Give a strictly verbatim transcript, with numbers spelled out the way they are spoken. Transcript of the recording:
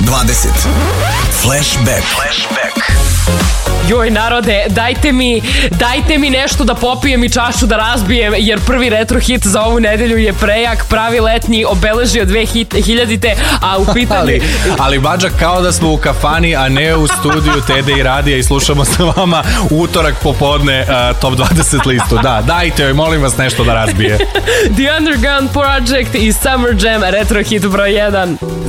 dvadeset. Flashback. Flashback. Joj narode, dajte mi, dajte mi nešto da popijem i čašu da razbijem, jer prvi retro hit za ovu nedelju je prejak, pravi letnji, obeležio dve hiljadite, a u pitanju... ali, ali Badža, kao da smo u kafani, a ne u studiju Tede i Radija i slušamo sa vama utorak popodne uh, top dvadeset listu. Da, dajte joj, molim vas, nešto da razbije. The Underground Project i Summer Jam, retro hit broj jedan.